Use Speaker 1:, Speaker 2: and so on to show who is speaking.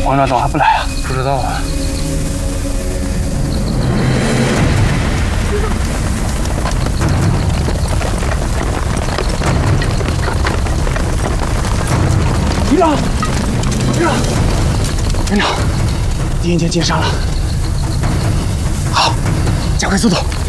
Speaker 1: 王大早还不来啊？
Speaker 2: 不知道啊。
Speaker 1: 营长，营长，敌人间进山了。好，加快速度。